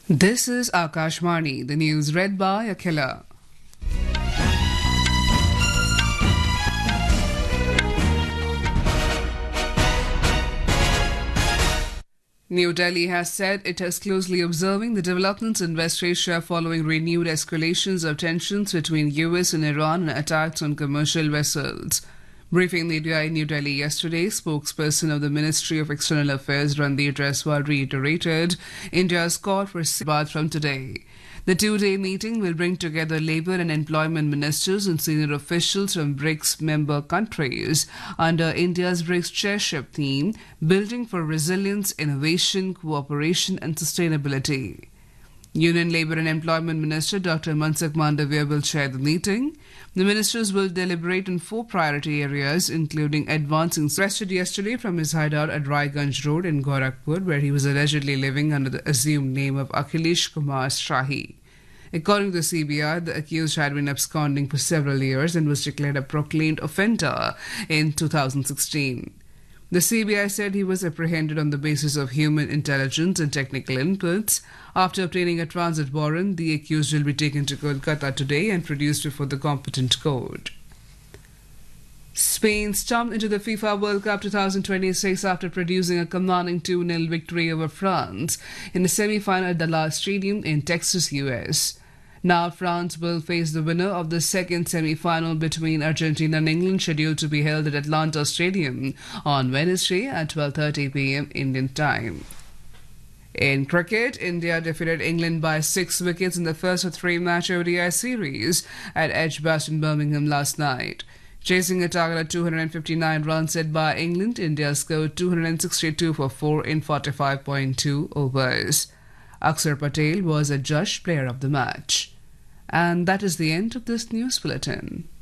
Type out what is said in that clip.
This is Akashvani, the news read by Akhila. New Delhi has said it is closely observing the developments in West Asia following renewed escalations of tensions between US and Iran and attacks on commercial vessels. Briefing media in New Delhi yesterday, spokesperson of the Ministry of External Affairs Randeep Jaiswal reiterated India's call for Sabbath from today. The two-day meeting will bring together labour and employment ministers and senior officials from BRICS member countries under India's BRICS chairship theme, Building for Resilience, Innovation, Cooperation and Sustainability. Union Labour and Employment Minister Dr. Mansukh Mandavia will chair the meeting. The ministers will deliberate on 4 priority areas, including advancing arrested yesterday from his hideout at Raiganj Road in Gorakhpur, where he was allegedly living under the assumed name of Akhilesh Kumar Shahi. According to the CBI, the accused had been absconding for several years and was declared a proclaimed offender in 2016. The CBI said he was apprehended on the basis of human intelligence and technical inputs. After obtaining a transit warrant, the accused will be taken to Kolkata today and produced before the competent court. Spain stormed into the FIFA World Cup 2026 after producing a commanding 2-0 victory over France in the semi-final at Dallas Stadium in Texas, US. Now France will face the winner of the second semi-final between Argentina and England, scheduled to be held at Atlanta Stadium on Wednesday at 12:30 p.m. Indian time. In cricket, India defeated England by 6 wickets in the first of 3-match ODI series at Edgbaston, Birmingham last night. Chasing a target of 259 runs set by England, India scored 262 for 4 in 45.2 overs. Akshar Patel was adjudged player of the match. And that is the end of this news bulletin.